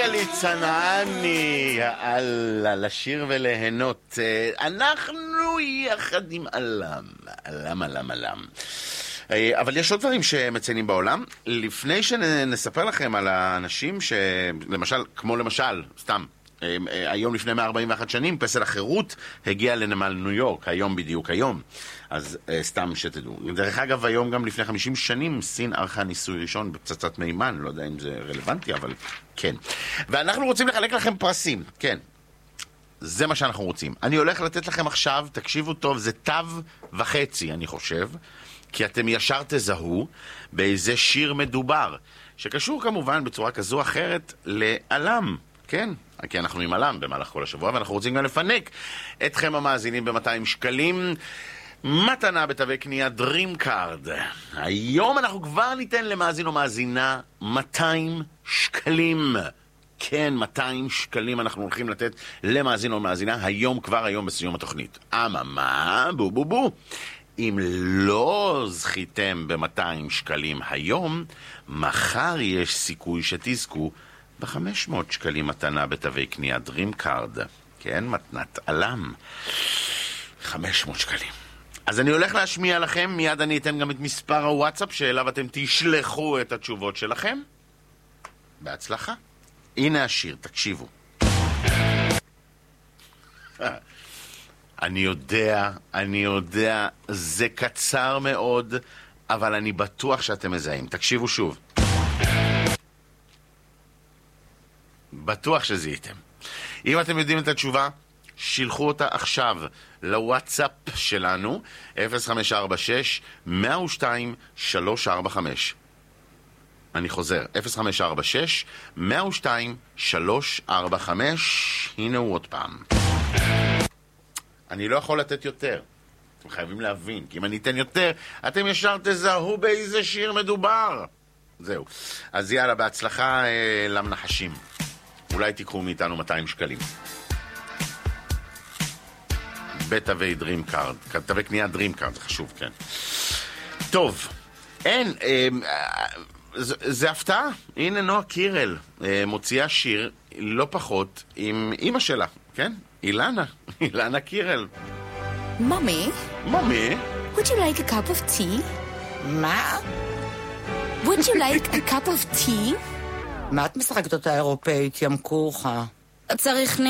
גלי צנעני, יאללה, לשיר וליהנות. אנחנו יחד עם עלם. אבל יש עוד דברים שמציינים בעולם. לפני שנספר לכם על האנשים שלמשל, כמו למשל, סתם, היום לפני 141 שנים, פסל החירות הגיע לנמל ניו יורק, היום בדיוק היום. אז סתם שתדעו. דרך אגב, היום גם לפני 50 שנים, סין ערכה ניסוי ראשון בפצצת מימן, לא יודע אם זה רלוונטי, אבל כן. ואנחנו רוצים לחלק לכם פרסים, כן. זה מה שאנחנו רוצים. אני הולך לתת לכם עכשיו, תקשיבו טוב, זה תו וחצי, אני חושב, כי אתם ישר תזהו באיזה שיר מדובר, שקשור כמובן בצורה כזו או אחרת לעלם. כן, כי אנחנו עם עלם במהלך כל השבוע, ואנחנו רוצים גם לפנק אתכם המאזינים ב-200 שקלים. מתנה בתווי קנייה DreamCard. היום אנחנו כבר ניתן למאזין או מאזינה 200 שקלים. כן, 200 שקלים אנחנו הולכים לתת למאזין או מאזינה היום, כבר היום בסיום התוכנית. אממה, בו. אם לא זכיתם ב-200 שקלים היום, מחר יש סיכוי שתזכו ב-500 שקלים מתנה בתווי קנייה DreamCard. כן, מתנת עלם. 500 שקלים. אז אני הולך להשמיע לכם, מיד אני אתן גם את מספר הוואטסאפ שאליו אתם תשלחו את התשובות שלכם. בהצלחה. הנה השיר, תקשיבו. אני יודע, זה קצר מאוד, אבל אני בטוח שאתם מזהים. תקשיבו שוב. בטוח שזיהיתם. אם אתם יודעים את התשובה, שילחו אותה עכשיו לוואטסאפ שלנו 0546-102-345. אני חוזר, 0546-102-345. הנה הוא עוד פעם. אני לא יכול לתת יותר. אתם חייבים להבין, כי אם אני אתן יותר, אתם ישר תזהו באיזה שיר מדובר. זהו. אז יאללה, בהצלחה למנחשים. אולי תיקחו מאיתנו 200 שקלים. בתווי DreamCard. תווי קנייה DreamCard, זה חשוב, כן. טוב, זה הפתעה. הנה נועה קירל מוציאה שיר לא פחות עם אמא שלה, כן? אילנה קירל. Mommy? Would you like a cup of tea? מה? Would you like a cup of tea? מה את משחקת אותה אירופאית, ימקוך? צריך